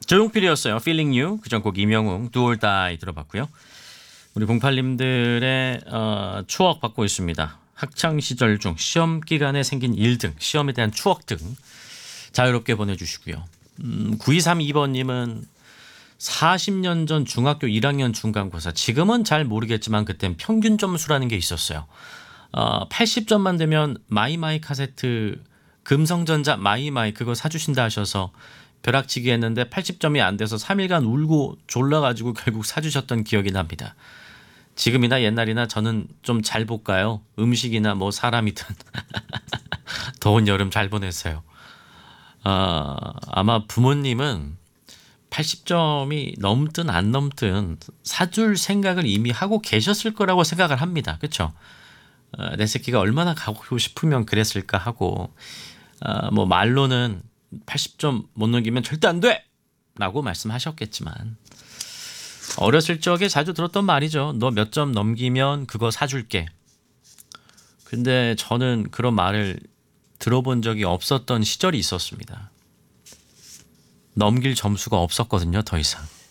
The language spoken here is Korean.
조용필이었어요. Feeling You. 그전 곡 이명웅 Do or Die 들어봤고요. 우리 08님들의 추억 받고 있습니다. 학창 시절 중 시험 기간에 생긴 일 등, 시험에 대한 추억 등 자유롭게 보내주시고요. 9232번님은 40년 전 중학교 1학년 중간고사. 지금은 잘 모르겠지만 그땐 평균 점수라는 게 있었어요. 80점만 되면 마이마이 카세트 금성전자 마이마이 그거 사주신다 하셔서 벼락치기 했는데 80점이 안 돼서 3일간 울고 졸라가지고 결국 사주셨던 기억이 납니다. 지금이나 옛날이나 저는 좀 잘 볼까요? 음식이나 뭐 사람이든. 더운 여름 잘 보냈어요. 아마 부모님은 80점이 넘든 안 넘든 사줄 생각을 이미 하고 계셨을 거라고 생각을 합니다. 그렇죠? 내 새끼가 얼마나 가고 싶으면 그랬을까 하고 뭐 말로는 80점 못 넘기면 절대 안 돼! 라고 말씀하셨겠지만 어렸을 적에 자주 들었던 말이죠. 너 몇 점 넘기면 그거 사줄게. 근데 저는 그런 말을 들어본 적이 없었던 시절이 있었습니다. 넘길 점수가 없었거든요. 더 이상.